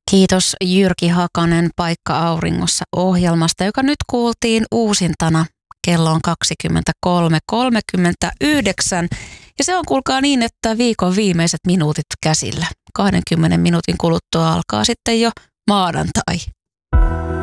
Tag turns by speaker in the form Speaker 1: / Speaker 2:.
Speaker 1: Kiitos Jyrki Hakanen Paikka auringossa -ohjelmasta, joka nyt kuultiin uusintana. Kello on 23:39 ja se on, kuulkaa, niin, että viikon viimeiset minuutit käsillä. 20 minuutin kuluttua alkaa sitten jo maanantai.